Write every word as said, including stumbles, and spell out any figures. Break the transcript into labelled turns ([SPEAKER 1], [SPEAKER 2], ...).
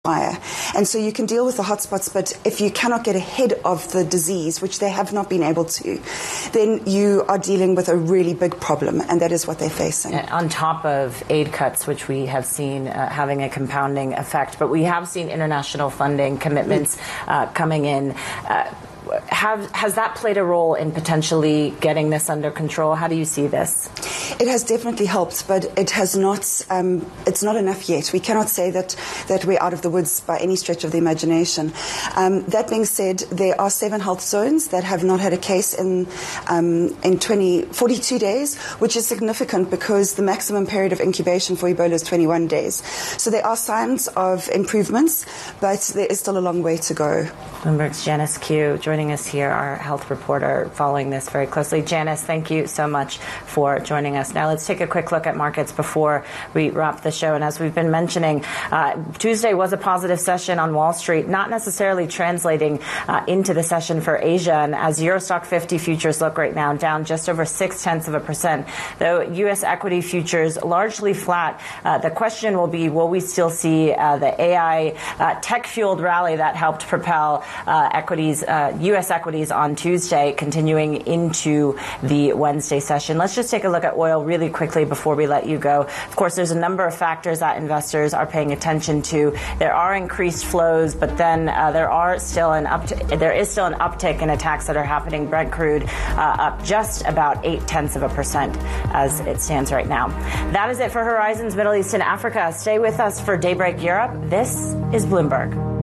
[SPEAKER 1] fire. And so you can deal with the hotspots, but if you cannot get ahead of the disease, which they have not been able to, then you are dealing with a really big problem, and that is what they're facing.
[SPEAKER 2] On top of aid cuts, which we have seen uh, having a compounding effect, but we have seen international funding commitments uh, coming in. Uh, Have, has that played a role in potentially getting this under control? How do you see this?
[SPEAKER 1] It has definitely helped, but it has not. Um, it's not enough yet. We cannot say that that we're out of the woods by any stretch of the imagination. Um, that being said, there are seven health zones that have not had a case in um, in twenty, forty-two days, which is significant because the maximum period of incubation for Ebola is twenty-one days. So there are signs of improvements, but there is still a long way to go.
[SPEAKER 2] Bloomberg's Janice Q joining us here, our health reporter, following this very closely. Janice, thank you so much for joining us. Now let's take a quick look at markets before we wrap the show. And as we've been mentioning, uh, Tuesday was a positive session on Wall Street, not necessarily translating uh, into the session for Asia. And as Eurostock fifty futures look right now, down just over six tenths of a percent, though U S equity futures largely flat. Uh, the question will be, will we still see uh, the A I uh, tech-fueled rally that helped propel uh, equities, uh, U S equities on Tuesday, continuing into the Wednesday session? Let's just take a look at oil really quickly before we let you go. Of course, there's a number of factors that investors are paying attention to. There are increased flows, but then uh, there are still an up there is still an uptick in attacks that are happening. Brent crude uh, up just about eight tenths of a percent as it stands right now. That is it for Horizons Middle East and Africa. Stay with us for Daybreak Europe. This is Bloomberg.